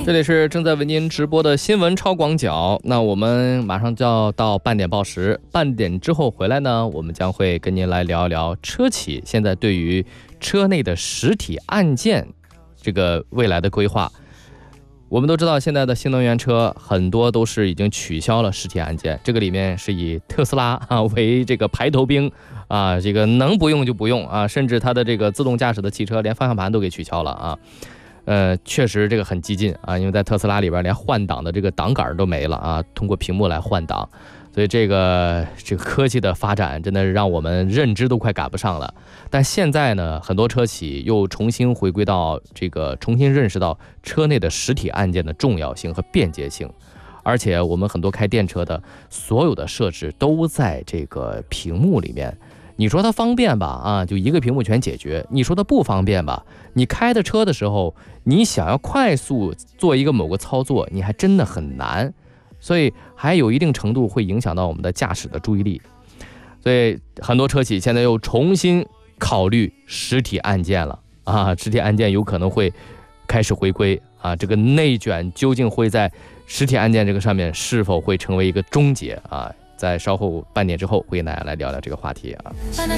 这里是正在为您直播的新闻超广角。那我们马上就要到半点报时，半点之后回来呢，我们将会跟您来聊一聊车企现在对于车内的实体按键这个未来的规划。我们都知道，现在的新能源车很多都是已经取消了实体按键，这个里面是以特斯拉为这个排头兵啊，这个能不用就不用啊，甚至它的这个自动驾驶的汽车连方向盘都给取消了啊。确实这个很激进啊，因为在特斯拉里边连换挡的这个挡杆都没了啊，通过屏幕来换挡，所以这个科技的发展真的是让我们认知都快赶不上了。但现在呢，很多车企又重新回归到重新认识到车内的实体按键的重要性和便捷性，而且我们很多开电车的所有的设置都在这个屏幕里面。你说它方便吧，啊，就一个屏幕全解决；你说它不方便吧，你开的车的时候，你想要快速做一个某个操作，你还真的很难，所以还有一定程度会影响到我们的驾驶的注意力。所以很多车企现在又重新考虑实体按键了啊，实体按键有可能会开始回归啊，这个内卷究竟会在实体按键这个上面是否会成为一个终结啊？在稍后半点之后会跟大家来聊聊这个话题啊。